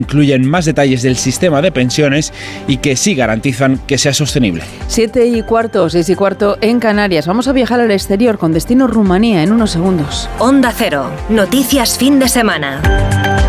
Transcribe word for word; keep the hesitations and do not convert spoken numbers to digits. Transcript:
incluyen más detalles del sistema de pensiones y que sí garantizan que sea sostenible. Siete y cuarto, seis y cuarto en Canarias. Vamos a viajar al exterior con destino Rumanía en unos segundos. Onda Cero. Noticias fin de semana.